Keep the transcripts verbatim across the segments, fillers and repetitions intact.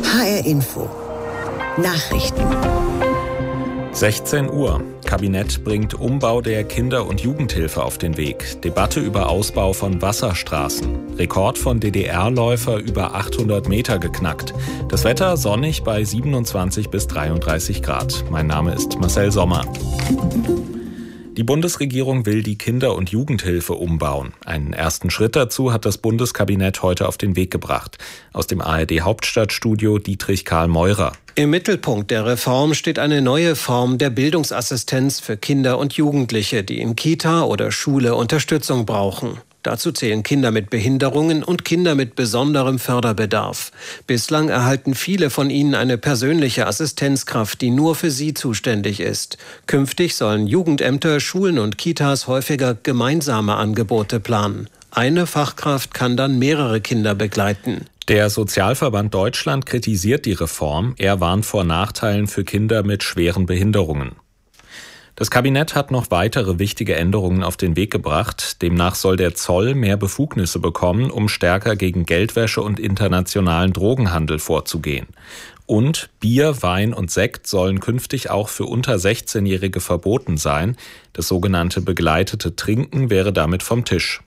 H R Info. Nachrichten. sechzehn Uhr. Kabinett bringt Umbau der Kinder- und Jugendhilfe auf den Weg. Debatte über Ausbau von Wasserstraßen. Rekord von D D R-Läufer über achthundert Meter geknackt. Das Wetter sonnig bei siebenundzwanzig bis dreiunddreißig Grad. Mein Name ist Marcel Sommer. Die Bundesregierung will die Kinder- und Jugendhilfe umbauen. Einen ersten Schritt dazu hat das Bundeskabinett heute auf den Weg gebracht. Aus dem A R D-Hauptstadtstudio Dietrich Karl Meurer. Im Mittelpunkt der Reform steht eine neue Form der Bildungsassistenz für Kinder und Jugendliche, die in Kita oder Schule Unterstützung brauchen. Dazu zählen Kinder mit Behinderungen und Kinder mit besonderem Förderbedarf. Bislang erhalten viele von ihnen eine persönliche Assistenzkraft, die nur für sie zuständig ist. Künftig sollen Jugendämter, Schulen und Kitas häufiger gemeinsame Angebote planen. Eine Fachkraft kann dann mehrere Kinder begleiten. Der Sozialverband Deutschland kritisiert die Reform. Er warnt vor Nachteilen für Kinder mit schweren Behinderungen. Das Kabinett hat noch weitere wichtige Änderungen auf den Weg gebracht. Demnach soll der Zoll mehr Befugnisse bekommen, um stärker gegen Geldwäsche und internationalen Drogenhandel vorzugehen. Und Bier, Wein und Sekt sollen künftig auch für unter sechzehnjährige verboten sein. Das sogenannte begleitete Trinken wäre damit vom Tisch.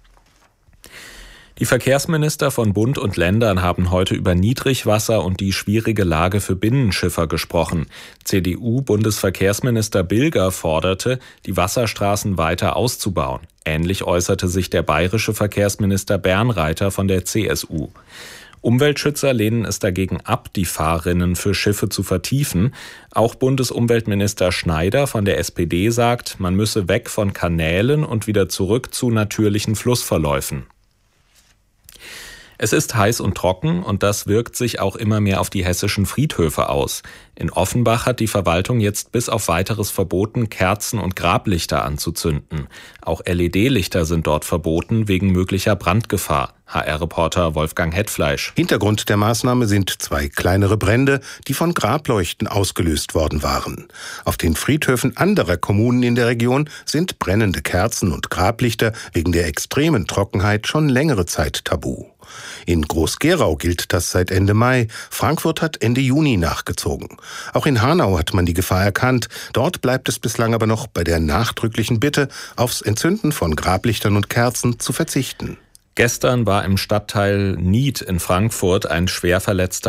Die Verkehrsminister von Bund und Ländern haben heute über Niedrigwasser und die schwierige Lage für Binnenschiffer gesprochen. C D U-Bundesverkehrsminister Bilger forderte, die Wasserstraßen weiter auszubauen. Ähnlich äußerte sich der bayerische Verkehrsminister Bernreiter von der C S U. Umweltschützer lehnen es dagegen ab, die Fahrrinnen für Schiffe zu vertiefen. Auch Bundesumweltminister Schneider von der S P D sagt, man müsse weg von Kanälen und wieder zurück zu natürlichen Flussverläufen. Es ist heiß und trocken und das wirkt sich auch immer mehr auf die hessischen Friedhöfe aus. In Offenbach hat die Verwaltung jetzt bis auf weiteres verboten, Kerzen und Grablichter anzuzünden. Auch L E D-Lichter sind dort verboten wegen möglicher Brandgefahr. H R-Reporter Wolfgang Hetfleisch. Hintergrund der Maßnahme sind zwei kleinere Brände, die von Grableuchten ausgelöst worden waren. Auf den Friedhöfen anderer Kommunen in der Region sind brennende Kerzen und Grablichter wegen der extremen Trockenheit schon längere Zeit tabu. In Groß-Gerau gilt das seit Ende Mai. Frankfurt hat Ende Juni nachgezogen. Auch in Hanau hat man die Gefahr erkannt. Dort bleibt es bislang aber noch bei der nachdrücklichen Bitte, aufs Entzünden von Grablichtern und Kerzen zu verzichten. Gestern war im Stadtteil Nied in Frankfurt ein schwer verletzter